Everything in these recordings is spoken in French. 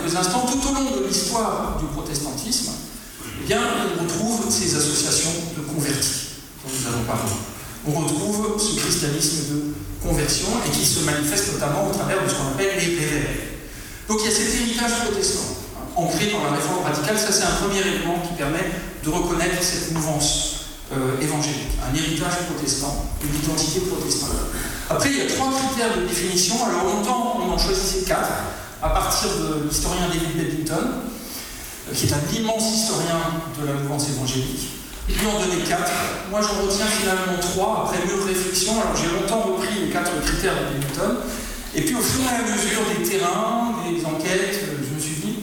quelques instants, tout au long de l'histoire du protestantisme, eh bien, on retrouve ces associations de convertis dont nous allons parler. On retrouve ce christianisme de conversion et qui se manifeste notamment au travers de ce qu'on appelle les évêques. Donc il y a cet héritage protestant, ancré dans la réforme radicale. Ça, c'est un premier élément qui permet de reconnaître cette mouvance évangélique, un héritage protestant, une identité protestante. Après, il y a 3 critères de définition. Alors longtemps, on en choisissait 4, à partir de l'historien David Bedington, qui est un immense historien de la mouvance évangélique. Il lui en donnait 4. Moi, j'en retiens finalement 3, après mûre réflexion. Alors, j'ai longtemps repris les 4 critères de Bedington. Et puis, au fur et à mesure des terrains, des enquêtes, je me suis dit,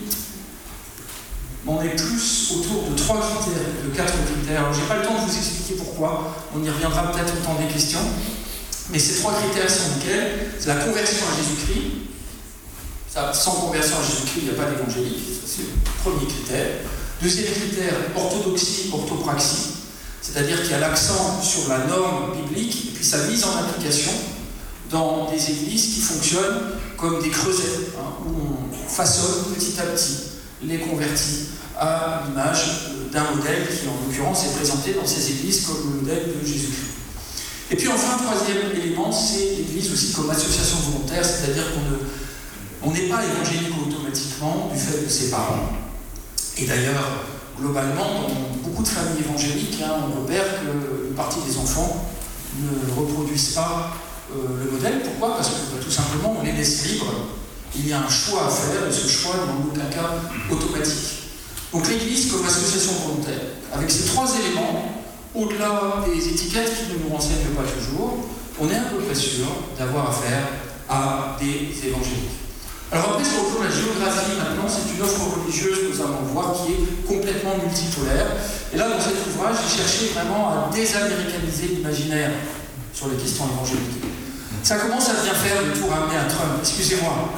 on est plus autour de 3 critères, de 4 critères. Alors, je n'ai pas le temps de vous expliquer pourquoi. On y reviendra peut-être au temps des questions. Mais ces 3 critères sont lesquels? C'est la conversion à Jésus-Christ. Ça, sans conversion à Jésus-Christ, il n'y a pas d'évangélisme. C'est le premier critère. Deuxième critère, orthodoxie, orthopraxie, c'est-à-dire qu'il y a l'accent sur la norme biblique et puis sa mise en application dans des églises qui fonctionnent comme des creusets, où on façonne petit à petit les convertis à l'image d'un modèle qui, en l'occurrence, est présenté dans ces églises comme le modèle de Jésus-Christ. Et puis enfin, troisième élément, c'est l'Église aussi comme association volontaire, c'est-à-dire qu'on n'est pas évangélique automatiquement du fait de ses parents. Et d'ailleurs, globalement, dans beaucoup de familles évangéliques, on repère qu'une partie des enfants ne reproduisent pas le modèle. Pourquoi? Parce que tout simplement, on les laisse libres. Il y a un choix à faire, et ce choix n'est en aucun cas automatique. Donc l'Église comme association volontaire, avec ces 3 éléments, au-delà des étiquettes qui ne nous renseignent pas toujours, on est à peu près sûr d'avoir affaire à des évangéliques. Alors après, sur le plan de la géographie, maintenant, c'est une offre religieuse que nous allons voir qui est complètement multipolaire. Et là, dans cet ouvrage, j'ai cherché vraiment à désaméricaniser l'imaginaire sur les questions évangéliques. Ça commence à bien faire le tour amené à Trump. Excusez-moi.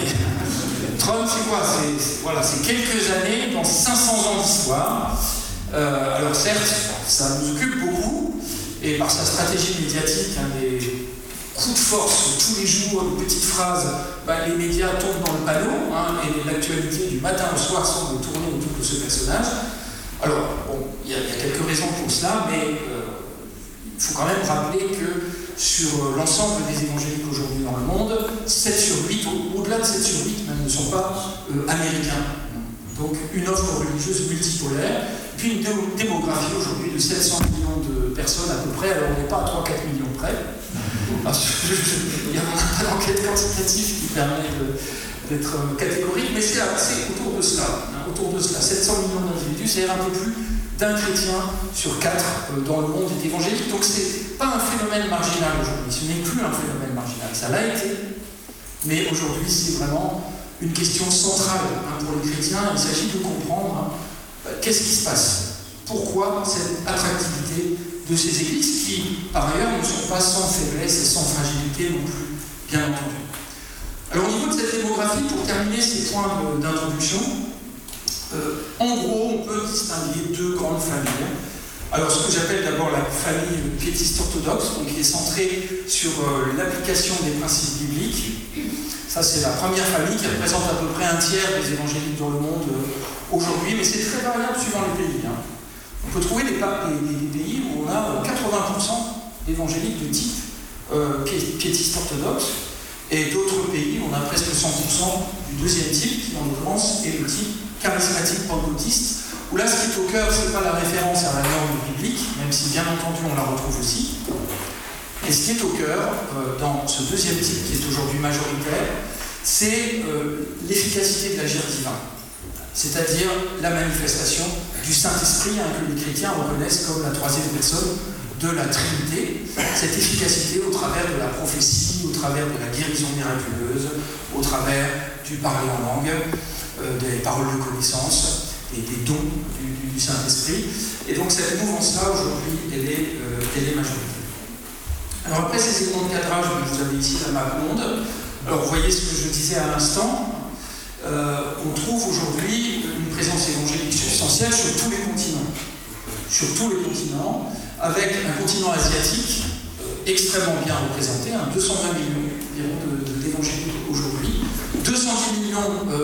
Trump, c'est quoi? C'est quelques années dans 500 ans d'histoire. Alors certes, ça nous occupe beaucoup, et par sa stratégie médiatique, des coups de force tous les jours, de petites phrases, les médias tombent dans le panneau, et l'actualité du matin au soir semble tourner autour de ce personnage. Alors, bon, il y a quelques raisons pour cela, mais il faut quand même rappeler que sur l'ensemble des évangéliques aujourd'hui dans le monde, 7 sur 8, au-delà de 7 sur 8 même, ne sont pas américains. Donc une offre religieuse multipolaire, puis une démographie aujourd'hui de 700 millions de personnes à peu près. Alors on n'est pas à 3-4 millions près. Il n'y a pas d'enquête quantitative qui permet d'être catégorique, mais c'est autour de cela. Autour de cela, 700 millions d'individus, c'est-à-dire un peu plus d'un chrétien sur 4 dans le monde est évangélique. Donc c'est pas un phénomène marginal aujourd'hui, ce n'est plus un phénomène marginal. Ça l'a été, mais aujourd'hui c'est vraiment une question centrale pour les chrétiens. Il s'agit de comprendre qu'est-ce qui se passe, pourquoi cette attractivité de ces églises qui, par ailleurs, ne sont pas sans faiblesse et sans fragilité non plus, bien entendu. Alors au niveau de cette démographie, pour terminer ces points d'introduction, en gros, on peut distinguer 2 grandes familles. Alors ce que j'appelle d'abord la famille piétiste orthodoxe, donc qui est centrée sur l'application des principes bibliques. Ça, c'est la première famille qui représente à peu près un tiers des évangéliques dans le monde aujourd'hui, mais c'est très variable suivant les pays. On peut trouver des pays où on a 80% d'évangéliques de type piétiste orthodoxe, et d'autres pays où on a presque 100% du deuxième type, qui en l'occurrence est le type charismatique pentecôtiste, où là, ce qui est au cœur, ce n'est pas la référence à la norme biblique, même si bien entendu on la retrouve aussi. Et ce qui est au cœur, dans ce deuxième type qui est aujourd'hui majoritaire, c'est l'efficacité de l'agir divin, c'est-à-dire la manifestation du Saint-Esprit, que les chrétiens reconnaissent comme la 3e personne de la Trinité, cette efficacité au travers de la prophétie, au travers de la guérison miraculeuse, au travers du parler en langue, des paroles de connaissance, et des dons du Saint-Esprit. Et donc cette mouvance-là, aujourd'hui, elle est majoritaire. Alors après ces éléments de cadrage, vous avez ici la map monde. Alors vous voyez ce que je disais à l'instant, on trouve aujourd'hui une présence évangélique substantielle sur tous les continents. Sur tous les continents, avec un continent asiatique extrêmement bien représenté, 220 millions d'évangéliques aujourd'hui, 210 millions